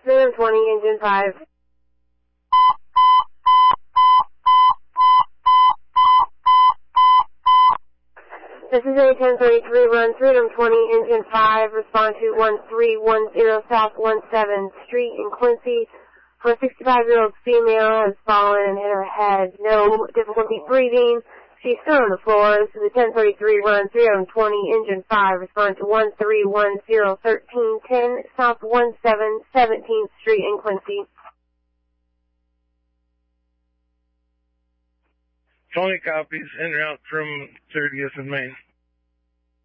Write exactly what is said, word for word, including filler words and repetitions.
Freedom twenty, engine five. This is A ten thirty-three, run Freedom twenty, engine five, respond to one three one zero South seventeenth Street in Quincy. For a sixty-five-year-old female has fallen and hit her head. No difficulty breathing. She's still on the floor. This is a ten thirty-three, run Freedom twenty, engine five, respond to one three one zero thirteen ten South seventeenth Street in Quincy. Tony copies, en route from thirtieth and Main.